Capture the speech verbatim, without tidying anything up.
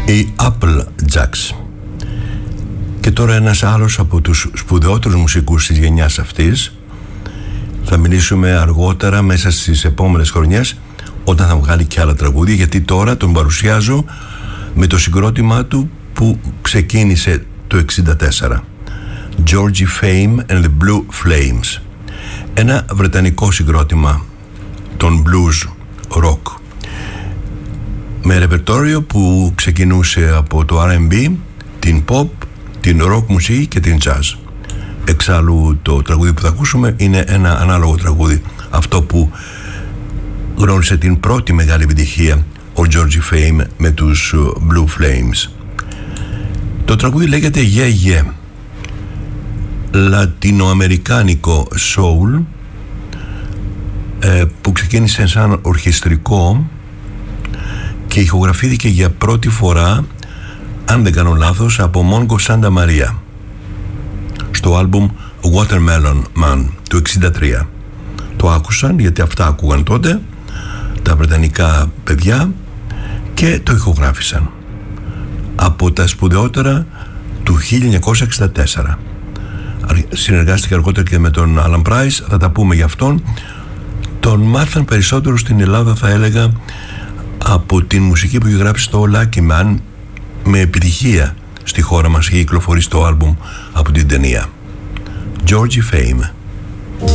οι Applejacks. Και τώρα ένας άλλος από τους σπουδαιότερους μουσικούς της γενιάς αυτής. Θα μιλήσουμε αργότερα μέσα στις επόμενες χρονιές όταν θα βγάλει και άλλα τραγούδια, γιατί τώρα τον παρουσιάζω με το συγκρότημά του που ξεκίνησε το εξήντα τέσσερα, Georgie Fame and the Blue Flames, ένα βρετανικό συγκρότημα των blues rock με ρεπερτόριο που ξεκινούσε από το αρ εντ μπι, την pop, την rock μουσική και την jazz. Εξάλλου το τραγούδι που θα ακούσουμε είναι ένα ανάλογο τραγούδι, αυτό που γνώρισε την πρώτη μεγάλη επιτυχία ο Georgie Fame με τους Blue Flames. Το τραγούδι λέγεται Yeah Yeah, λατινοαμερικάνικο soul, ε, που ξεκίνησε σαν ορχιστρικό και ηχογραφήθηκε για πρώτη φορά, αν δεν κάνω λάθος, από Mongo Santa Maria στο άλμπουμ Watermelon Man του εξήντα τρία. Το άκουσαν γιατί αυτά άκουγαν τότε τα βρετανικά παιδιά και το ηχογράφησαν. Από τα σπουδαιότερα του χίλια εννιακόσια εξήντα τέσσερα. Συνεργάστηκε αργότερα και με τον Alan Price, θα τα πούμε για αυτόν. Τον μάθαν περισσότερο στην Ελλάδα, θα έλεγα, από την μουσική που είχε γράψει στο Lucky Man, με επιτυχία στη χώρα μας, είχε κυκλοφορήσει το άλμπουμ από την ταινία. Georgie Fame.